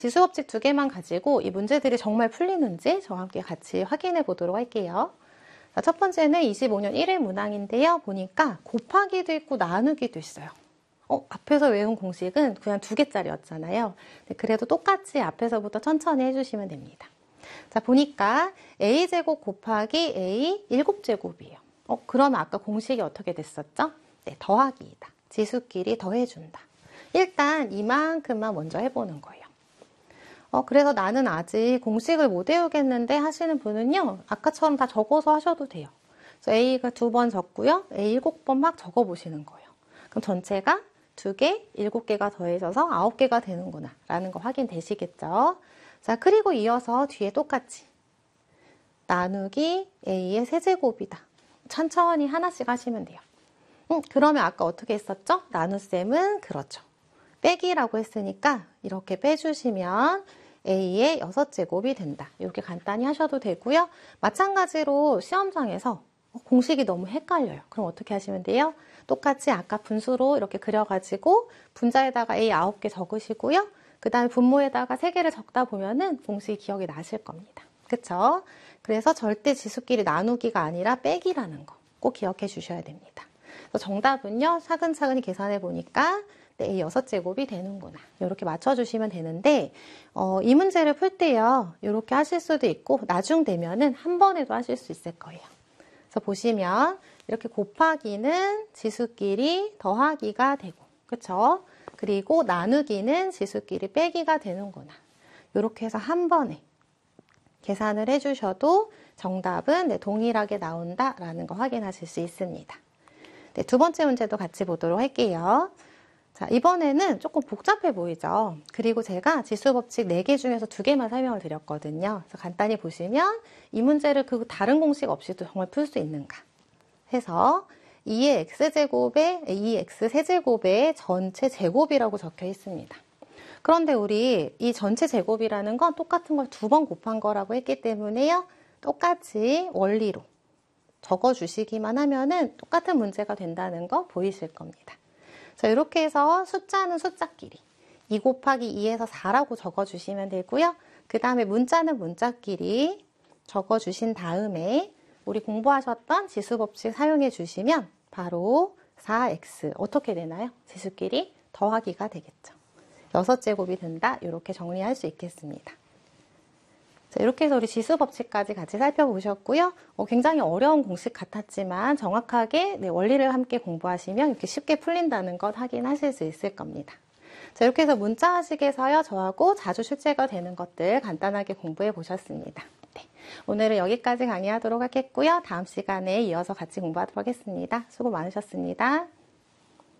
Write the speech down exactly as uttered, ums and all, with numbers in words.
지수법칙 두 개만 가지고 이 문제들이 정말 풀리는지 저와 함께 같이 확인해 보도록 할게요. 자, 첫 번째는 이십오 년 일 회 문항인데요. 보니까 곱하기도 있고 나누기도 있어요. 어, 앞에서 외운 공식은 그냥 두 개짜리였잖아요. 그래도 똑같이 앞에서부터 천천히 해주시면 됩니다. 자, 보니까 a제곱 곱하기 a 일곱 제곱이에요. 어, 그러면 아까 공식이 어떻게 됐었죠? 네, 더하기이다. 지수끼리 더해준다. 일단 이만큼만 먼저 해보는 거예요. 어, 그래서 나는 아직 공식을 못 외우겠는데 하시는 분은요, 아까처럼 다 적어서 하셔도 돼요. 그래서 a가 두 번 적고요, a 일곱 번 막 적어보시는 거예요. 그럼 전체가 두 개, 일곱 개가 더해져서 아홉 개가 되는구나 라는 거 확인되시겠죠? 자, 그리고 이어서 뒤에 똑같이 나누기 a의 세제곱이다. 천천히 하나씩 하시면 돼요. 음, 그러면 아까 어떻게 했었죠? 나눗셈은 그렇죠. 빼기라고 했으니까 이렇게 빼주시면 a의 여섯 제곱이 된다. 이렇게 간단히 하셔도 되고요. 마찬가지로 시험장에서 공식이 너무 헷갈려요. 그럼 어떻게 하시면 돼요? 똑같이 아까 분수로 이렇게 그려가지고 분자에다가 a 아홉 개 적으시고요. 그 다음에 분모에다가 세 개를 적다 보면은 공식이 기억이 나실 겁니다. 그쵸? 그래서 절대 지수끼리 나누기가 아니라 빼기라는 거 꼭 기억해 주셔야 됩니다. 정답은요, 차근차근히 계산해 보니까 네, 여섯 제곱이 되는구나. 이렇게 맞춰주시면 되는데, 어, 이 문제를 풀 때요, 이렇게 하실 수도 있고, 나중 되면은 한 번에도 하실 수 있을 거예요. 그래서 보시면, 이렇게 곱하기는 지수끼리 더하기가 되고, 그쵸? 그리고 나누기는 지수끼리 빼기가 되는구나. 이렇게 해서 한 번에 계산을 해주셔도 정답은 네, 동일하게 나온다라는 거 확인하실 수 있습니다. 네, 두 번째 문제도 같이 보도록 할게요. 자, 이번에는 조금 복잡해 보이죠? 그리고 제가 지수법칙 네 개 중에서 두 개만 설명을 드렸거든요. 그래서 간단히 보시면 이 문제를 그 다른 공식 없이도 정말 풀 수 있는가 해서 이의 x제곱에 이 x 세제곱의 전체 제곱이라고 적혀 있습니다. 그런데 우리 이 전체 제곱이라는 건 똑같은 걸 두 번 곱한 거라고 했기 때문에요. 똑같이 원리로 적어주시기만 하면은 똑같은 문제가 된다는 거 보이실 겁니다. 자, 이렇게 해서 숫자는 숫자끼리 이 곱하기 이에서 사라고 적어주시면 되고요. 그 다음에 문자는 문자끼리 적어주신 다음에 우리 공부하셨던 지수법칙 사용해 주시면 바로 사 엑스 어떻게 되나요? 지수끼리 더하기가 되겠죠. 여섯 제곱이 된다. 이렇게 정리할 수 있겠습니다. 자, 이렇게 해서 우리 지수법칙까지 같이 살펴보셨고요. 어, 굉장히 어려운 공식 같았지만 정확하게 네, 원리를 함께 공부하시면 이렇게 쉽게 풀린다는 것 확인하실 수 있을 겁니다. 자, 이렇게 해서 문자식에서요, 저하고 자주 출제가 되는 것들 간단하게 공부해 보셨습니다. 네, 오늘은 여기까지 강의하도록 하겠고요. 다음 시간에 이어서 같이 공부하도록 하겠습니다. 수고 많으셨습니다.